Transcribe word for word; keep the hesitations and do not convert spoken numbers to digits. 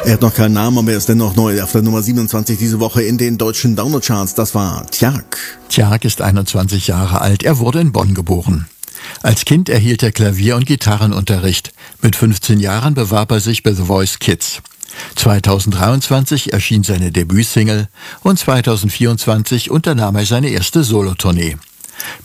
Er hat noch keinen Namen, aber er ist dennoch neu auf der Nummer siebenundzwanzig diese Woche in den deutschen Download-Charts. Das war Tjark. Tjark ist einundzwanzig Jahre alt. Er wurde in Bonn geboren. Als Kind erhielt er Klavier- und Gitarrenunterricht. Mit fünfzehn Jahren bewarb er sich bei The Voice Kids. zweitausenddreiundzwanzig erschien seine Debütsingle und zweitausendvierundzwanzig unternahm er seine erste Solotournee.